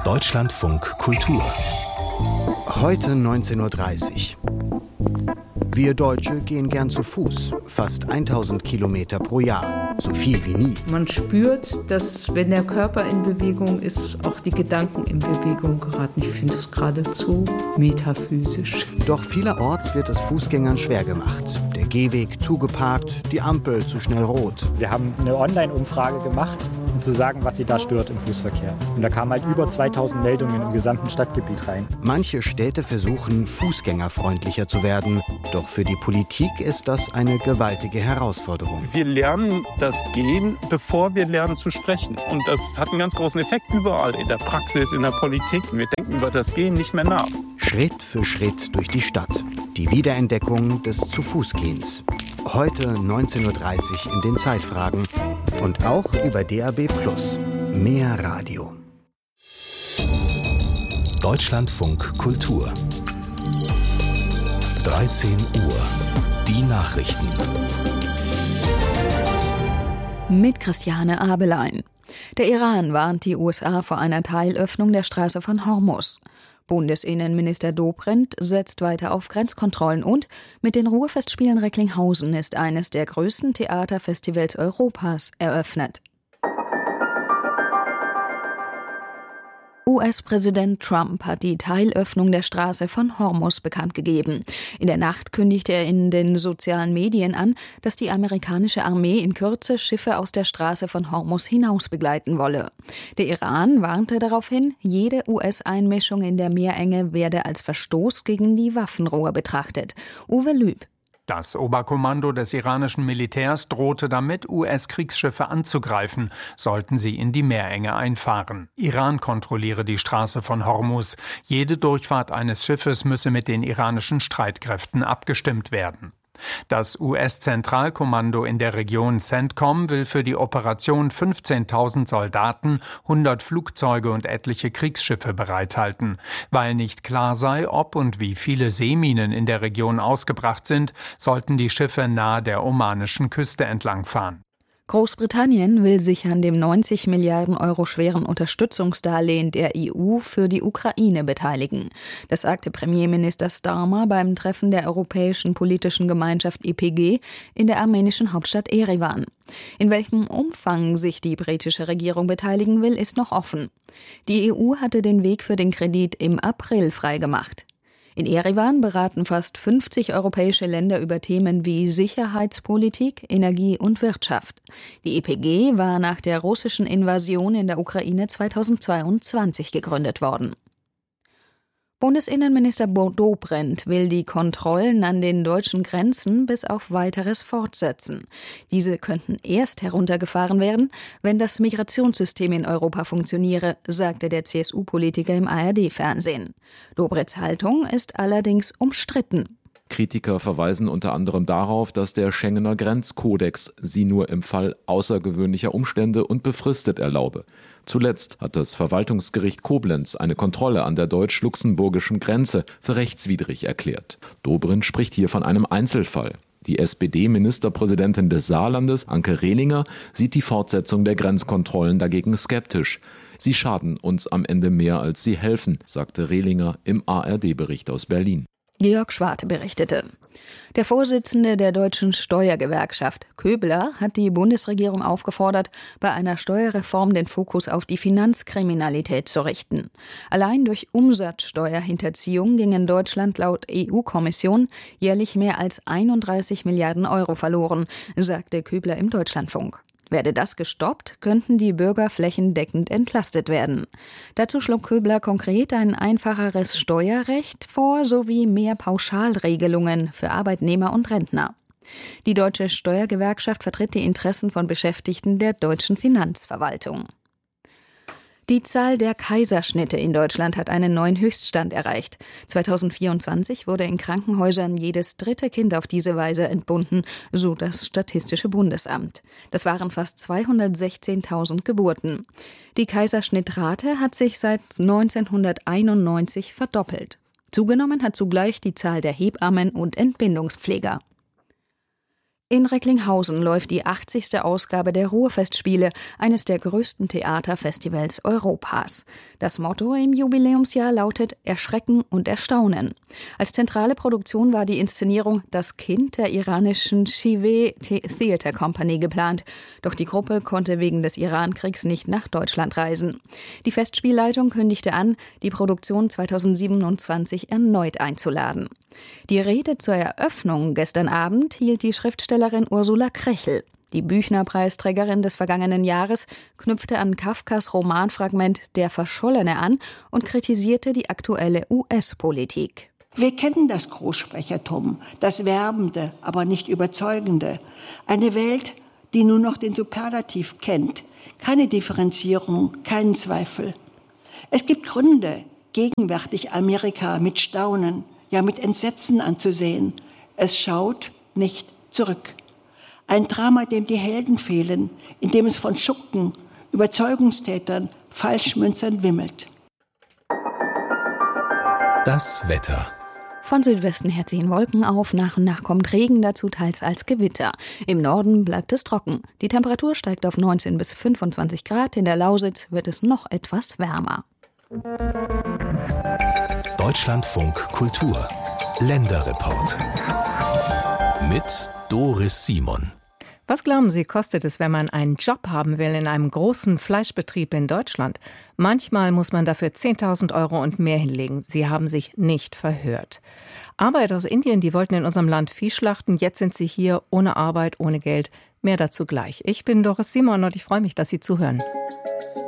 Deutschlandfunk Kultur. Heute 19:30 Uhr. Wir Deutsche gehen gern zu Fuß, fast 1000 Kilometer pro Jahr, so viel wie nie. Man spürt, dass, wenn der Körper in Bewegung ist, auch die Gedanken in Bewegung geraten. Ich finde es geradezu metaphysisch. Doch vielerorts wird es Fußgängern schwer gemacht. Der Gehweg zugeparkt, die Ampel zu schnell rot. Wir haben eine Online-Umfrage gemacht, um zu sagen, was sie da stört im Fußverkehr. Und da kamen halt über 2000 Meldungen im gesamten Stadtgebiet rein. Manche Städte versuchen, fußgängerfreundlicher zu werden. Doch für die Politik ist das eine gewaltige Herausforderung. Wir lernen das Gehen, bevor wir lernen zu sprechen. Und das hat einen ganz großen Effekt überall, in der Praxis, in der Politik. Wir denken über das Gehen nicht mehr nach. Schritt für Schritt durch die Stadt. Die Wiederentdeckung des Zu-Fuß-Gehens. Heute 19:30 Uhr in den Zeitfragen. Und auch über DAB+. Mehr Radio. Deutschlandfunk Kultur. 13 Uhr. Die Nachrichten. Mit Christiane Abelein. Der Iran warnt die USA vor einer Teilöffnung der Straße von Hormuz. Bundesinnenminister Dobrindt setzt weiter auf Grenzkontrollen und mit den Ruhrfestspielen Recklinghausen ist eines der größten Theaterfestivals Europas eröffnet. US-Präsident Trump hat die Teilöffnung der Straße von Hormuz bekannt gegeben. In der Nacht kündigte er in den sozialen Medien an, dass die amerikanische Armee in Kürze Schiffe aus der Straße von Hormuz hinaus begleiten wolle. Der Iran warnte darauf hin, jede US-Einmischung in der Meerenge werde als Verstoß gegen die Waffenruhe betrachtet. Uwe Lüb. Das Oberkommando des iranischen Militärs drohte damit, US-Kriegsschiffe anzugreifen, sollten sie in die Meerenge einfahren. Iran kontrolliere die Straße von Hormuz. Jede Durchfahrt eines Schiffes müsse mit den iranischen Streitkräften abgestimmt werden. Das US-Zentralkommando in der Region CENTCOM will für die Operation 15.000 Soldaten, 100 Flugzeuge und etliche Kriegsschiffe bereithalten. Weil nicht klar sei, ob und wie viele Seeminen in der Region ausgebracht sind, sollten die Schiffe nahe der omanischen Küste entlangfahren. Großbritannien will sich an dem 90 Milliarden Euro schweren Unterstützungsdarlehen der EU für die Ukraine beteiligen. Das sagte Premierminister Starmer beim Treffen der Europäischen Politischen Gemeinschaft EPG in der armenischen Hauptstadt Erivan. In welchem Umfang sich die britische Regierung beteiligen will, ist noch offen. Die EU hatte den Weg für den Kredit im April freigemacht. In Erivan beraten fast 50 europäische Länder über Themen wie Sicherheitspolitik, Energie und Wirtschaft. Die EPG war nach der russischen Invasion in der Ukraine 2022 gegründet worden. Bundesinnenminister Dobrindt will die Kontrollen an den deutschen Grenzen bis auf Weiteres fortsetzen. Diese könnten erst heruntergefahren werden, wenn das Migrationssystem in Europa funktioniere, sagte der CSU-Politiker im ARD-Fernsehen. Dobrindts Haltung ist allerdings umstritten. Kritiker verweisen unter anderem darauf, dass der Schengener Grenzkodex sie nur im Fall außergewöhnlicher Umstände und befristet erlaube. Zuletzt hat das Verwaltungsgericht Koblenz eine Kontrolle an der deutsch-luxemburgischen Grenze für rechtswidrig erklärt. Dobrindt spricht hier von einem Einzelfall. Die SPD-Ministerpräsidentin des Saarlandes, Anke Rehlinger, sieht die Fortsetzung der Grenzkontrollen dagegen skeptisch. Sie schaden uns am Ende mehr, als sie helfen, sagte Rehlinger im ARD-Bericht aus Berlin. Georg Schwarte berichtete. Der Vorsitzende der deutschen Steuergewerkschaft, Köbler, hat die Bundesregierung aufgefordert, bei einer Steuerreform den Fokus auf die Finanzkriminalität zu richten. Allein durch Umsatzsteuerhinterziehung ging in Deutschland laut EU-Kommission jährlich mehr als 31 Milliarden Euro verloren, sagte Köbler im Deutschlandfunk. Werde das gestoppt, könnten die Bürger flächendeckend entlastet werden. Dazu schlug Köbler konkret ein einfacheres Steuerrecht vor sowie mehr Pauschalregelungen für Arbeitnehmer und Rentner. Die Deutsche Steuergewerkschaft vertritt die Interessen von Beschäftigten der deutschen Finanzverwaltung. Die Zahl der Kaiserschnitte in Deutschland hat einen neuen Höchststand erreicht. 2024 wurde in Krankenhäusern jedes dritte Kind auf diese Weise entbunden, so das Statistische Bundesamt. Das waren fast 216.000 Geburten. Die Kaiserschnittrate hat sich seit 1991 verdoppelt. Zugenommen hat zugleich die Zahl der Hebammen und Entbindungspfleger. In Recklinghausen läuft die 80. Ausgabe der Ruhrfestspiele, eines der größten Theaterfestivals Europas. Das Motto im Jubiläumsjahr lautet Erschrecken und Erstaunen. Als zentrale Produktion war die Inszenierung Das Kind der iranischen Shive Theater Company geplant. Doch die Gruppe konnte wegen des Irankriegs nicht nach Deutschland reisen. Die Festspielleitung kündigte an, die Produktion 2027 erneut einzuladen. Die Rede zur Eröffnung gestern Abend hielt die Schriftstellerin Ursula Krechel. Die Büchner-Preisträgerin des vergangenen Jahres knüpfte an Kafkas Romanfragment Der Verschollene an und kritisierte die aktuelle US-Politik. Wir kennen das Großsprechertum, das Werbende, aber nicht Überzeugende. Eine Welt, die nur noch den Superlativ kennt. Keine Differenzierung, keinen Zweifel. Es gibt Gründe, gegenwärtig Amerika mit Staunen, ja mit Entsetzen anzusehen. Es schaut nicht zurück. Ein Drama, dem die Helden fehlen, in dem es von Schurken, Überzeugungstätern, Falschmünzern wimmelt. Das Wetter. Von Südwesten her ziehen Wolken auf, nach und nach kommt Regen dazu, teils als Gewitter. Im Norden bleibt es trocken. Die Temperatur steigt auf 19 bis 25 Grad. In der Lausitz wird es noch etwas wärmer. Deutschlandfunk Kultur. Länderreport. Mit Doris Simon. Was glauben Sie, kostet es, wenn man einen Job haben will in einem großen Fleischbetrieb in Deutschland? Manchmal muss man dafür 10.000 € und mehr hinlegen. Sie haben sich nicht verhört. Arbeiter aus Indien, die wollten in unserem Land Vieh schlachten. Jetzt sind sie hier ohne Arbeit, ohne Geld. Mehr dazu gleich. Ich bin Doris Simon und ich freue mich, dass Sie zuhören.